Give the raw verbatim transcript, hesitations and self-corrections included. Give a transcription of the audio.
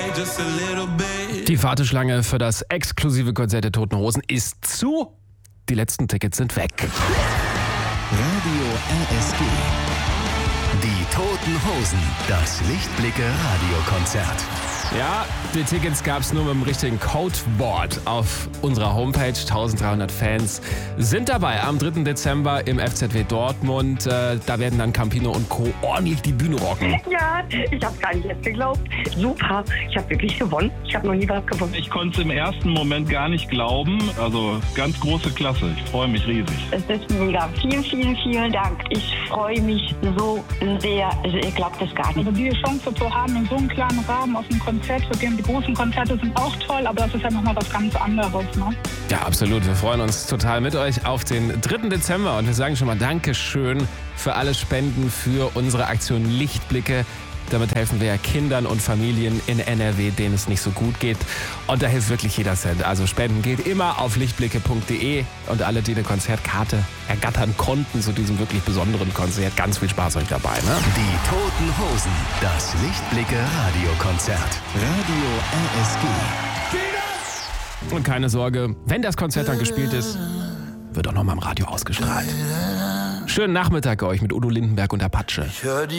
Die Warteschlange für das exklusive Konzert der Toten Hosen ist zu. Die letzten Tickets sind weg. Radio R S G. Die Toten Hosen. Das Lichtblicke-Radiokonzert. Ja, die Tickets gab es nur mit dem richtigen Codeboard auf unserer Homepage. eintausenddreihundert Fans sind dabei am dritten Dezember im F Z W Dortmund. Äh, da werden dann Campino und Co. ordentlich die Bühne rocken. Ja, ich habe gar nicht jetzt geglaubt. Super, ich habe wirklich gewonnen. Ich habe noch nie was gewonnen. Ich konnte es im ersten Moment gar nicht glauben. Also ganz große Klasse. Ich freue mich riesig. Es ist mega. Vielen, vielen, vielen Dank. Ich freue mich so sehr. Also ihr glaubt es gar nicht. Also die Chance zu haben in so einem kleinen Rahmen auf dem Konzert zu gehen. Die großen Konzerte sind auch toll, aber das ist ja nochmal was ganz anderes. Ne? Ja, absolut. Wir freuen uns total mit euch auf den dritten Dezember und wir sagen schon mal Dankeschön für alle Spenden für unsere Aktion Lichtblicke. Damit helfen wir ja Kindern und Familien in N R W, denen es nicht so gut geht. Und da hilft wirklich jeder Cent. Also Spenden geht immer auf lichtblicke punkt de und alle, die eine Konzertkarte ergattern konnten zu diesem wirklich besonderen Konzert, ganz viel Spaß euch dabei. Ne? Die Toten Hosen. Das Lichtblicke-Radiokonzert. Radio R S G. Und keine Sorge, wenn das Konzert dann gespielt ist, wird auch noch mal im Radio ausgestrahlt. Schönen Nachmittag euch mit Udo Lindenberg und Apache.